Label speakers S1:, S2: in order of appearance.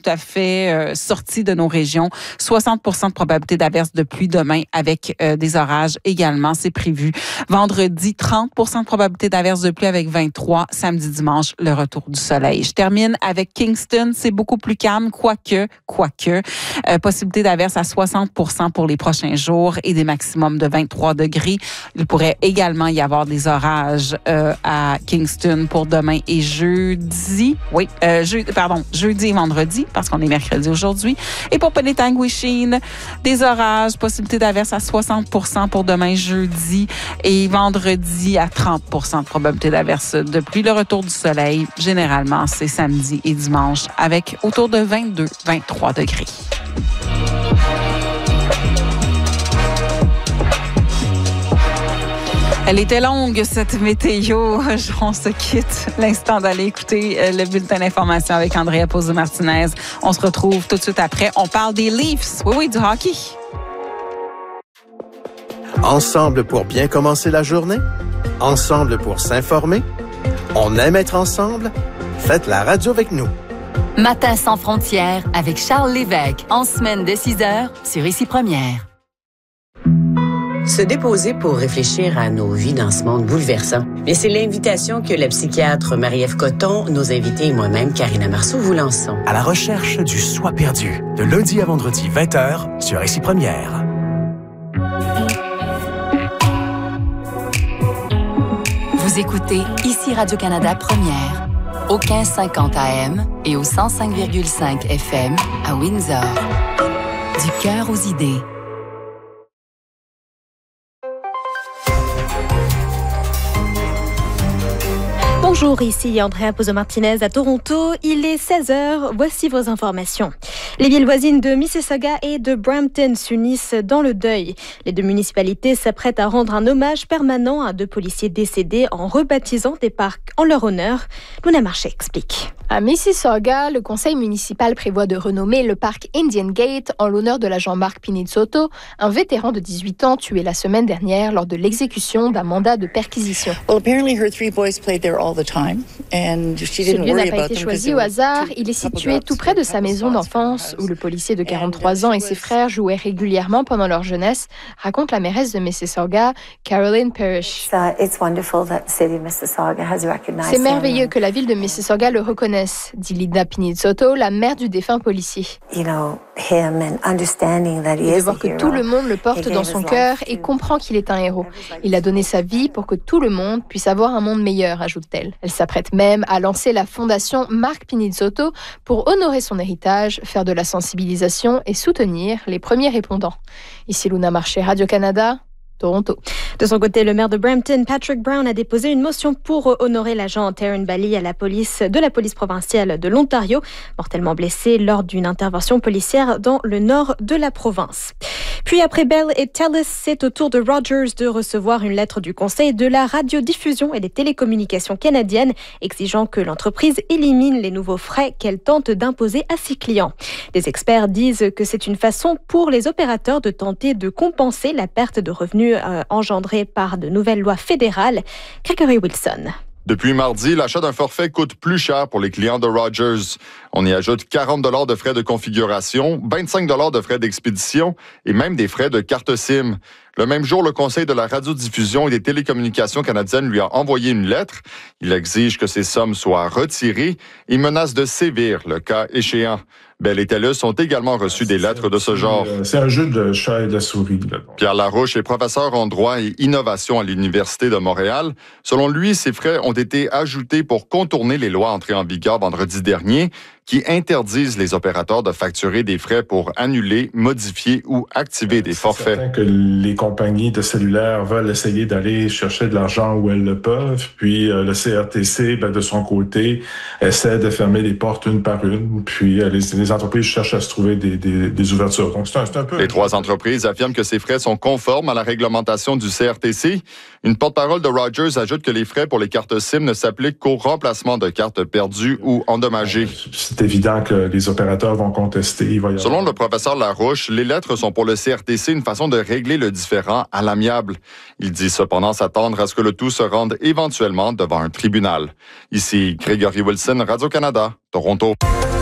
S1: tout à fait sorti de nos régions. 60% de probabilité d'averse de pluie demain avec des orages également, c'est prévu. Vendredi, 30% de probabilité d'averse de pluie avec 23. Samedi, dimanche, le retour du soleil. Je termine avec Kingston. C'est beaucoup plus calme, quoique. Possibilité d'averse à 60% pour les prochains jours et des maximums de 23 degrés. Il pourrait également y avoir des orages à Kingston pour demain et jeudi. Oui, jeudi et vendredi, parce qu'on est mercredi aujourd'hui. Et pour Penetanguishene, des orages, possibilité d'averse à 60% pour demain jeudi et vendredi à 30% de probabilité d'averse de pluie. Le retour du soleil, généralement, c'est samedi et dimanche avec autour de 22-23 degrés. Elle était longue, cette météo. On se quitte. L'instant d'aller écouter le bulletin d'information avec Andrea Pozzo-Martinez. On se retrouve tout de suite après. On parle des Leafs. Oui, du hockey.
S2: Ensemble pour bien commencer la journée? Ensemble pour s'informer? On aime être ensemble? Faites la radio avec nous.
S3: Matin sans frontières avec Charles Lévesque. En semaine de 6h sur Ici Première.
S4: Se déposer pour réfléchir à nos vies dans ce monde bouleversant. Mais c'est l'invitation que la psychiatre Marie-Ève Coton, nos invités et moi-même, Karina Marceau, vous lançons.
S5: À la recherche du soi perdu, de lundi à vendredi 20h sur Ici Première.
S3: Vous écoutez Ici Radio-Canada Première, au 1550 AM et au 105,5 FM à Windsor. Du cœur aux idées.
S6: Bonjour, ici Andrea Pozzo-Martinez à Toronto. Il est 16h. Voici vos informations. Les villes voisines de Mississauga et de Brampton s'unissent dans le deuil. Les deux municipalités s'apprêtent à rendre un hommage permanent à deux policiers décédés en rebaptisant des parcs en leur honneur. Luna Marché explique.
S7: À Mississauga, le conseil municipal prévoit de renommer le parc Indian Gate en l'honneur de l'agent Mark Pinizzotto, un vétéran de 18 ans tué la semaine dernière lors de l'exécution d'un mandat de perquisition.
S8: Ce
S7: lieu n'a pas été choisi au hasard. Il est situé tout près de sa maison d'enfance où le policier de 43 ans et ses frères jouaient régulièrement pendant leur jeunesse, raconte la mairesse de Mississauga, Caroline Parrish. C'est merveilleux que la ville de Mississauga le reconnaisse, dit Linda Pinizzotto, la mère du défunt policier. Et de voir que tout le monde le porte dans son cœur et comprend qu'il est un héros. Il a donné sa vie pour que tout le monde puisse avoir un monde meilleur, ajoute-t-elle. Elle s'apprête même à lancer la fondation Mark Pinizzotto pour honorer son héritage, faire de la sensibilisation et soutenir les premiers répondants. Ici Luna Marché, Radio-Canada, Toronto.
S6: De son côté, le maire de Brampton, Patrick Brown, a déposé une motion pour honorer l'agent Taryn Bally de la police provinciale de l'Ontario, mortellement blessé lors d'une intervention policière dans le nord de la province. Puis après Bell et Telus, c'est au tour de Rogers de recevoir une lettre du Conseil de la radiodiffusion et des télécommunications canadiennes, exigeant que l'entreprise élimine les nouveaux frais qu'elle tente d'imposer à ses clients. Des experts disent que c'est une façon pour les opérateurs de tenter de compenser la perte de revenus engendrée par de nouvelles lois fédérales. Gregory Wilson.
S9: Depuis mardi, l'achat d'un forfait coûte plus cher pour les clients de Rogers. On y ajoute 40 $ de frais de configuration, 25 $ de frais d'expédition et même des frais de carte SIM. Le même jour, le Conseil de la radiodiffusion et des télécommunications canadiennes lui a envoyé une lettre. Il exige que ces sommes soient retirées et menace de sévir le cas échéant. Bell et Telus ont également reçu des lettres de ce genre.
S10: C'est un jeu de chat et de souris. Là.
S9: Pierre Larouche est professeur en droit et innovation à l'Université de Montréal. Selon lui, ces frais ont été ajoutés pour contourner les lois entrées en vigueur vendredi dernier qui interdisent les opérateurs de facturer des frais pour annuler, modifier ou activer des forfaits.
S10: C'est certain que les compagnies de cellulaire veulent essayer d'aller chercher de l'argent où elles le peuvent, puis le CRTC, de son côté, essaie de fermer les portes une par une, puis les entreprises cherchent à se trouver des ouvertures. Donc c'est un peu...
S9: Les trois entreprises affirment que ces frais sont conformes à la réglementation du CRTC. Une porte-parole de Rogers ajoute que les frais pour les cartes SIM ne s'appliquent qu'au remplacement de cartes perdues ou endommagées.
S10: C'est évident que les opérateurs vont contester.
S9: Selon le professeur Larouche, les lettres sont pour le CRTC une façon de régler le différend à l'amiable. Il dit cependant s'attendre à ce que le tout se rende éventuellement devant un tribunal. Ici Gregory Wilson, Radio-Canada, Toronto.